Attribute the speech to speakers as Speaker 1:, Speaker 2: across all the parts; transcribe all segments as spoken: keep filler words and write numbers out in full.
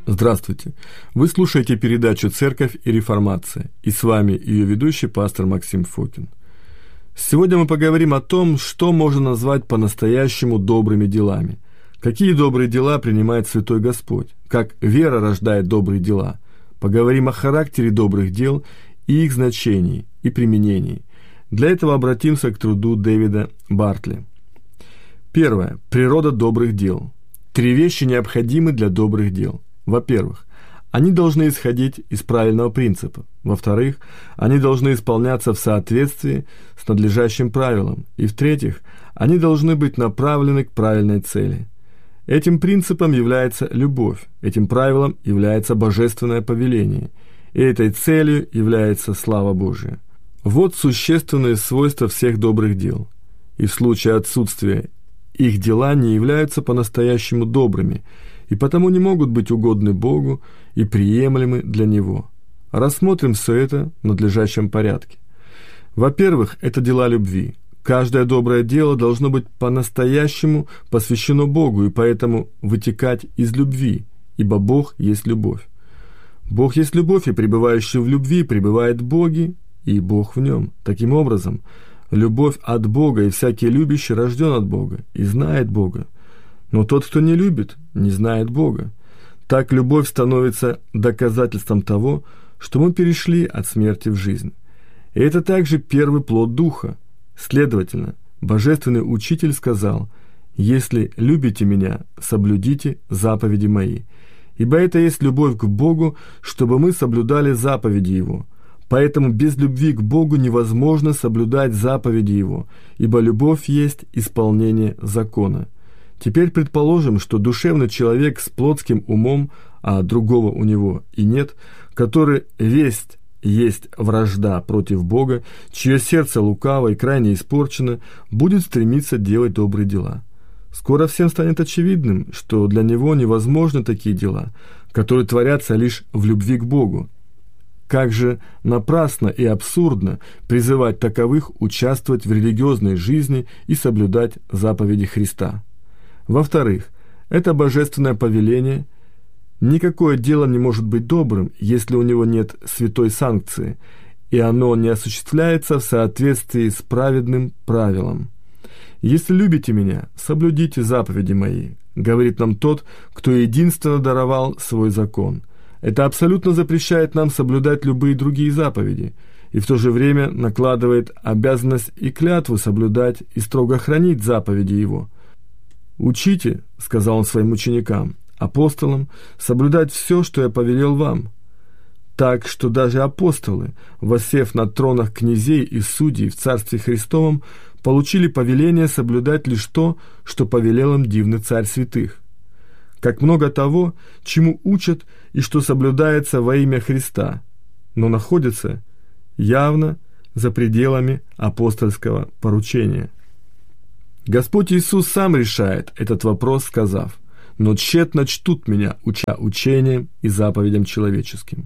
Speaker 1: Здравствуйте! Вы слушаете передачу «Церковь и реформация», и с вами ее ведущий пастор Максим Фокин. Сегодня мы поговорим о том, что можно назвать по-настоящему добрыми делами, какие добрые дела принимает Святой Господь, как вера рождает добрые дела. Поговорим о характере добрых дел и их значении и применении. Для этого обратимся к труду Дэвида Бартли. Первое. Природа добрых дел. Три вещи необходимы для добрых дел. Во-первых, они должны исходить из правильного принципа. Во-вторых, они должны исполняться в соответствии с надлежащим правилом. И в-третьих, они должны быть направлены к правильной цели. Этим принципом является любовь, этим правилом является божественное повеление, и этой целью является слава Божия. Вот существенные свойства всех добрых дел. И в случае отсутствия их дела не являются по-настоящему добрыми, и потому не могут быть угодны Богу и приемлемы для Него. Рассмотрим все это в надлежащем порядке. Во-первых, это дела любви. Каждое доброе дело должно быть по-настоящему посвящено Богу и поэтому вытекать из любви, ибо Бог есть любовь. Бог есть любовь, и пребывающий в любви пребывает в Боге, и Бог в нем. Таким образом, любовь от Бога, и всякий любящий рожден от Бога и знает Бога. Но тот, кто не любит, не знает Бога. Так любовь становится доказательством того, что мы перешли от смерти в жизнь. И это также первый плод Духа. Следовательно, Божественный Учитель сказал: «Если любите Меня, соблюдите заповеди Мои». Ибо это есть любовь к Богу, чтобы мы соблюдали заповеди Его. Поэтому без любви к Богу невозможно соблюдать заповеди Его, ибо любовь есть исполнение закона. Теперь предположим, что душевный человек с плотским умом, а другого у него и нет, который весь есть вражда против Бога, чье сердце лукаво и крайне испорчено, будет стремиться делать добрые дела. Скоро всем станет очевидным, что для него невозможны такие дела, которые творятся лишь в любви к Богу. Как же напрасно и абсурдно призывать таковых участвовать в религиозной жизни и соблюдать заповеди Христа. Во-вторых, это божественное повеление. Никакое дело не может быть добрым, если у него нет святой санкции, и оно не осуществляется в соответствии с праведным правилом. «Если любите Меня, соблюдите заповеди Мои», говорит нам тот, кто единственно даровал свой закон. Это абсолютно запрещает нам соблюдать любые другие заповеди, и в то же время накладывает обязанность и клятву соблюдать и строго хранить заповеди Его. «Учите, — сказал Он своим ученикам, апостолам, — соблюдать все, что я повелел вам». Так что даже апостолы, воссев на тронах князей и судей в Царстве Христовом, получили повеление соблюдать лишь то, что повелел им дивный Царь святых. Как много того, чему учат и что соблюдается во имя Христа, но находится явно за пределами апостольского поручения. Господь Иисус сам решает этот вопрос, сказав: «Но тщетно чтут Меня, уча учением и заповедям человеческим».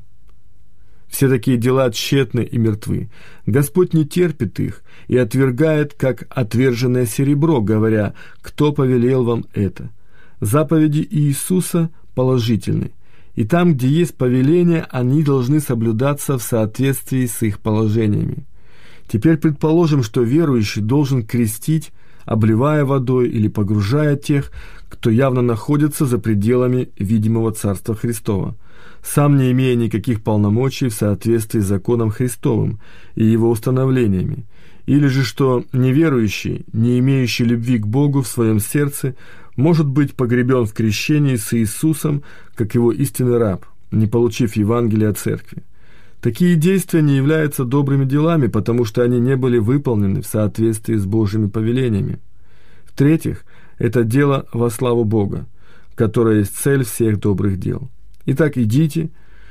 Speaker 1: Все такие дела тщетны и мертвы. Господь не терпит их и отвергает, как отверженное серебро, говоря: «Кто повелел вам это?» Заповеди Иисуса положительны, и там, где есть повеления, они должны соблюдаться в соответствии с их положениями. Теперь предположим, что верующий должен крестить, обливая водой или погружая тех, кто явно находится за пределами видимого Царства Христова, сам не имея никаких полномочий в соответствии с законом Христовым и его установлениями, или же что неверующий, не имеющий любви к Богу в своем сердце, может быть погребен в крещении с Иисусом, как его истинный раб, не получив Евангелия о Церкви. Такие действия не являются добрыми делами, потому что они не были выполнены в соответствии с Божьими повелениями. В-третьих, это дело во славу Бога, которое есть цель всех добрых дел. Итак, идите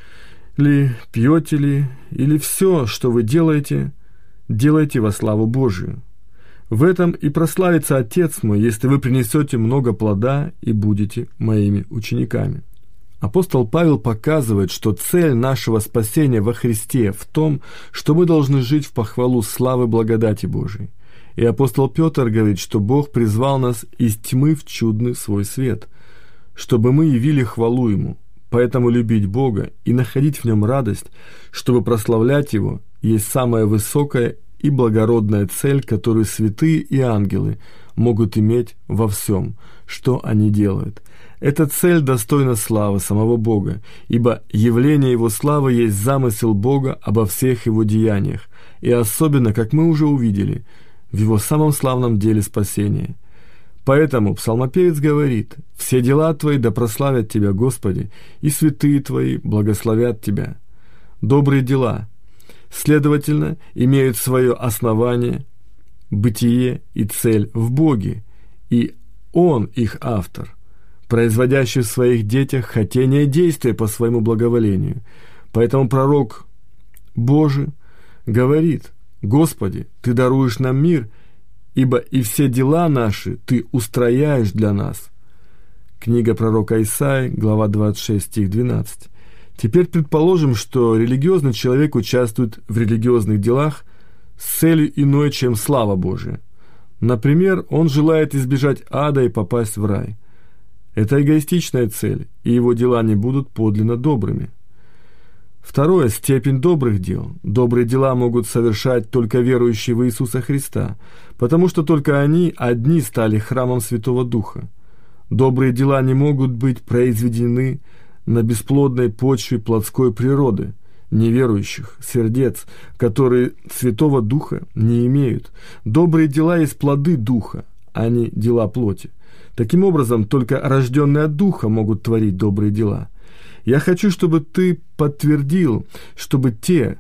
Speaker 1: ли, пьете ли, или все, что вы делаете, делайте во славу Божию. В этом и прославится Отец мой, если вы принесете много плода и будете моими учениками. Апостол Павел показывает, что цель нашего спасения во Христе в том, что мы должны жить в похвалу славы благодати Божией. И апостол Петр говорит, что Бог призвал нас из тьмы в чудный свой свет, чтобы мы явили хвалу Ему. Поэтому любить Бога и находить в Нем радость, чтобы прославлять Его, есть самая высокая и благородная цель, которую святые и ангелы могут иметь во всем, что они делают. Эта цель достойна славы самого Бога, ибо явление Его славы есть замысел Бога обо всех Его деяниях, и особенно, как мы уже увидели, в Его самом славном деле спасения. Поэтому псалмопевец говорит: «Все дела Твои да прославят Тебя, Господи, и святые Твои благословят Тебя». Добрые дела, следовательно, имеют свое основание, бытие и цель в Боге, и Он их автор, производящий в своих детях хотение действия по своему благоволению. Поэтому пророк Божий говорит: «Господи, Ты даруешь нам мир, ибо и все дела наши Ты устрояешь для нас». Книга пророка Исаии, глава двадцать шесть, стих двенадцать. Теперь предположим, что религиозный человек участвует в религиозных делах с целью иной, чем слава Божия. Например, он желает избежать ада и попасть в рай. Это эгоистичная цель, и его дела не будут подлинно добрыми. Второе – степень добрых дел. Добрые дела могут совершать только верующие в Иисуса Христа, потому что только они одни стали храмом Святого Духа. Добрые дела не могут быть произведены на бесплодной почве плотской природы, неверующих сердец, которые Святого Духа не имеют. Добрые дела есть плоды Духа, а не дела плоти. Таким образом, только рожденные от Духа могут творить добрые дела. Я хочу, чтобы ты подтвердил, чтобы те,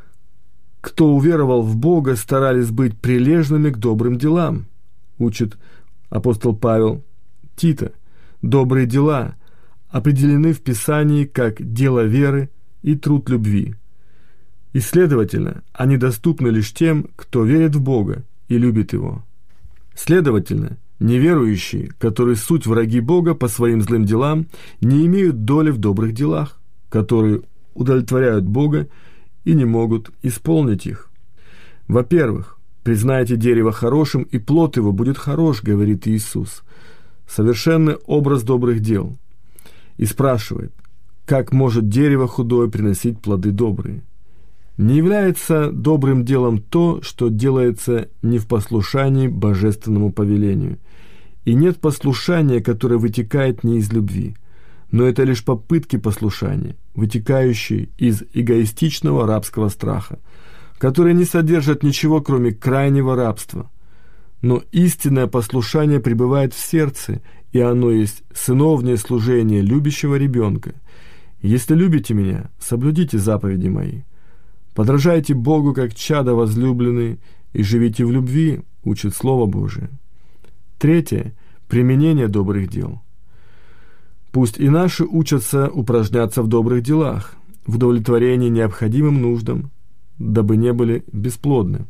Speaker 1: кто уверовал в Бога, старались быть прилежными к добрым делам, учит апостол Павел Тита. Добрые дела определены в Писании как дело веры и труд любви. И, следовательно, они доступны лишь тем, кто верит в Бога и любит Его. Следовательно, неверующие, которые суть враги Бога по своим злым делам, не имеют доли в добрых делах, которые удовлетворяют Бога и не могут исполнить их. Во-первых, признайте дерево хорошим, и плод его будет хорош, говорит Иисус. Совершенный образ добрых дел. И спрашивает, как может дерево худое приносить плоды добрые? Не является добрым делом то, что делается не в послушании божественному повелению. И нет послушания, которое вытекает не из любви, но это лишь попытки послушания, вытекающие из эгоистичного рабского страха, которые не содержат ничего, кроме крайнего рабства. Но истинное послушание пребывает в сердце, и оно есть сыновнее служение любящего ребенка. Если любите меня, соблюдите заповеди мои. Подражайте Богу, как чада возлюбленные, и живите в любви, учит Слово Божие. Третье – применение добрых дел. Пусть и наши учатся упражняться в добрых делах, в удовлетворении необходимым нуждам, дабы не были бесплодны.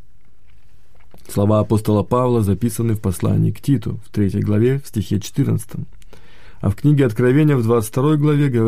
Speaker 1: Слова апостола Павла записаны в послании к Титу, в третьей главе, в стихе четырнадцатом. А в книге Откровения в двадцать второй главе говорится: